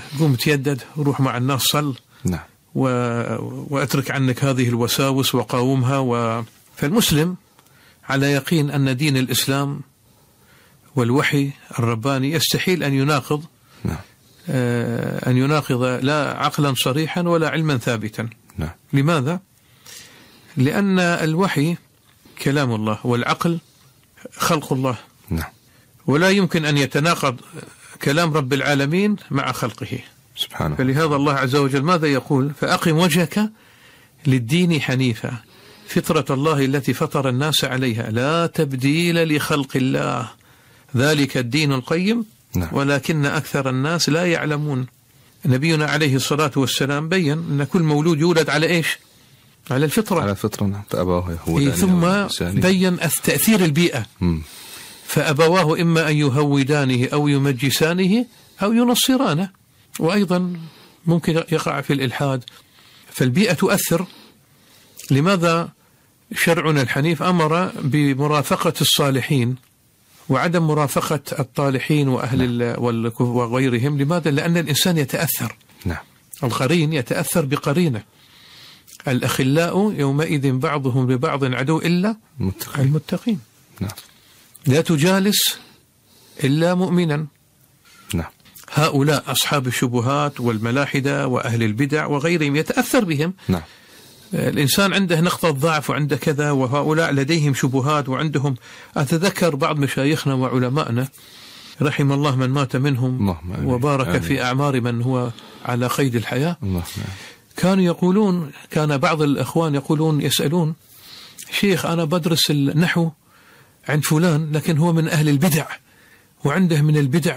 قوم تيدد وروح مع الناس صل. نعم. وأترك عنك هذه الوساوس وقاومها. فالمسلم على يقين أن دين الإسلام والوحي الرباني يستحيل أن يناقض نعم. أن يناقض لا عقلا صريحا ولا علما ثابتا. نعم. لماذا؟ لأن الوحي كلام الله والعقل خلق الله. نعم. ولا يمكن أن يتناقض كلام رب العالمين مع خلقه سبحانه. فلهذا الله عز وجل ماذا يقول؟ فأقم وجهك للدين حنيفا فطرة الله التي فطر الناس عليها لا تبديل لخلق الله ذلك الدين القيم. نعم. ولكن أكثر الناس لا يعلمون. نبينا عليه الصلاة والسلام بين أن كل مولود يولد على إيش؟ على الفطرة. على الفطرة. نعم. فأبواه يهودانه ثم بين تأثير البيئة. فأبواه إما أن يهودانه أو يمجسانه أو ينصرانه. وأيضا ممكن يقع في الإلحاد. فالبيئة تؤثر. لماذا شرعنا الحنيف أمر بمرافقة الصالحين وعدم مرافقة الطالحين وأهل وغيرهم؟ لماذا؟ لأن الإنسان يتأثر. نعم. القرين يتأثر بقرينه. الأخلاء يومئذ بعضهم ببعض عدو إلا المتقين. نعم. لا تجالس إلا مؤمنا. نعم. هؤلاء أصحاب الشبهات والملاحدة وأهل البدع وغيرهم يتأثر بهم. نعم. الإنسان عنده نقطة ضعف وعنده كذا، وهؤلاء لديهم شبهات وعندهم. أتذكر بعض مشايخنا وعلمائنا رحم الله من مات منهم وبارك في أعمار من هو على قيد الحياة. كانوا يقولون، كان بعض الأخوان يقولون يسألون شيخ أنا بدرس النحو عند فلان لكن هو من أهل البدع وعنده من البدع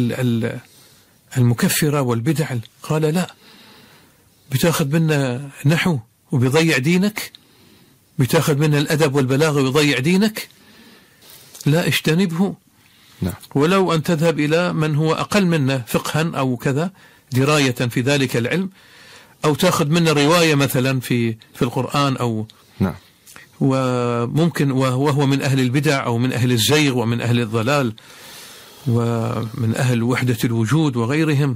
المكفرة والبدع. قال لا، بتاخذ منا نحو وبيضيع دينك؟ بتاخذ منا الأدب والبلاغة ويضيع دينك؟ لا، اجتنبه. نعم. ولو أن تذهب إلى من هو أقل منا فقها أو كذا دراية في ذلك العلم، أو تأخذ منا رواية مثلا في القرآن أو نعم. وممكن وهو من أهل البدع أو من أهل الزيغ ومن أهل الضلال ومن أهل وحدة الوجود وغيرهم،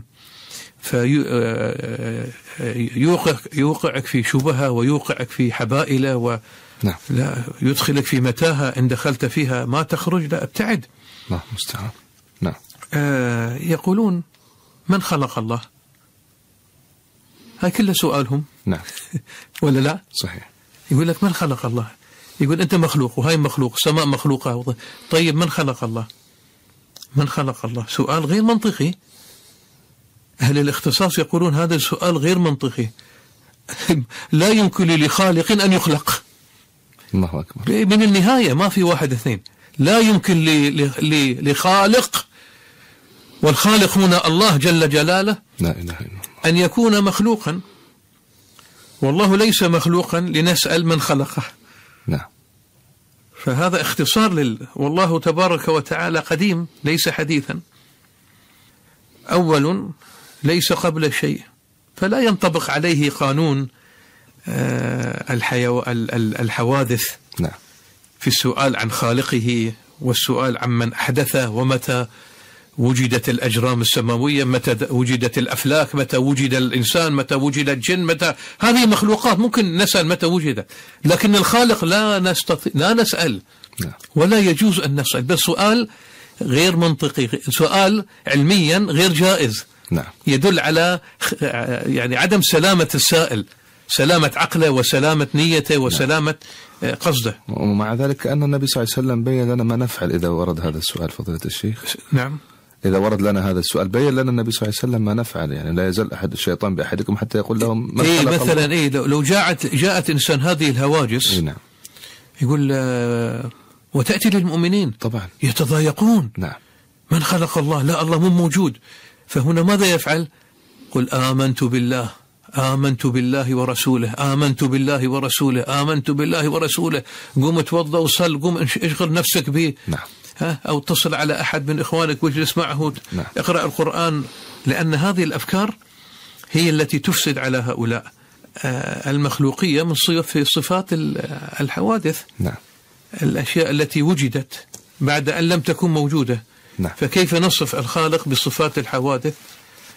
فيوقعك في شبهة ويوقعك في حبائل نعم. لا يدخلك في متاهة إن دخلت فيها ما تخرج. لا، ابتعد. نعم. مستعان. نعم. يقولون من خلق الله؟ هاي كلها سؤالهم. نعم. ولا لا؟ صحيح. يقول لك من خلق الله؟ يقول أنت مخلوق وهاي مخلوق، السماء مخلوقة. طيب من خلق الله؟ من خلق الله؟ سؤال غير منطقي. أهل الاختصاص يقولون هذا السؤال غير منطقي. لا يمكن لخالق أن يخلق. الله أكبر. من النهاية ما في واحد اثنين. لا يمكن لخالق، والخالق هنا الله جل جلاله، لا إله إلا الله، أن يكون مخلوقا. والله ليس مخلوقا لنسأل من خلقه. نعم. فهذا اختصار والله تبارك وتعالى قديم ليس حديثا، أول ليس قبل شيء، فلا ينطبق عليه قانون الحوادث. نعم. في السؤال عن خالقه والسؤال عن من أحدثه، ومتى وجدت الأجرام السماوية، متى وجدت الأفلاك، متى وجد الإنسان، متى وجد الجن، متى. هذه مخلوقات ممكن نسأل متى وجدت، لكن الخالق لا نسأل. نعم. ولا يجوز أن نسأل. بس سؤال غير منطقي، سؤال علميا غير جائز. نعم. يدل على يعني عدم سلامة السائل، سلامة عقله وسلامة نيته وسلامة قصده. ومع ذلك كأن النبي صلى الله عليه وسلم بين لنا ما نفعل إذا ورد هذا السؤال. فضيلة الشيخ، نعم، إذا ورد لنا هذا السؤال بين لنا النبي صلى الله عليه وسلم ما نفعل. يعني لا يزال أحد الشيطان بأحدكم حتى يقول لهم مثلا لو جاءت إنسان هذه الهواجس. نعم. يقول وتأتي للمؤمنين طبعا يتضايقون. نعم. من خلق الله؟ لا، الله مو موجود. فهنا ماذا يفعل؟ قل آمنت بالله، آمنت بالله ورسوله، آمنت بالله ورسوله، آمنت بالله ورسوله. قوم توضأ وصل، قوم اشغل نفسك به. نعم. أو اتصل على أحد من إخوانك واجلس معه. نعم. اقرأ القرآن. لأن هذه الأفكار هي التي تفسد على هؤلاء المخلوقية من في صفات الحوادث. نعم. الأشياء التي وجدت بعد أن لم تكن موجودة. نعم. فكيف نصف الخالق بصفات الحوادث؟